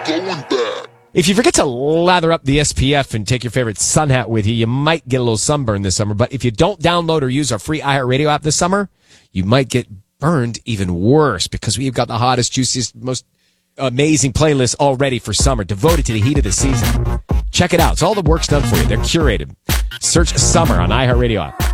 If you forget to lather up the SPF and take your favorite sun hat with you, you might get a little sunburn this summer. But if you don't download or use our free iHeartRadio app this summer, you might get burned even worse because we've got the hottest, juiciest, most amazing playlist already for summer, devoted to the heat of the season. Check it out. It's all the work's done for you. They're curated. Search Summer on iHeartRadio app.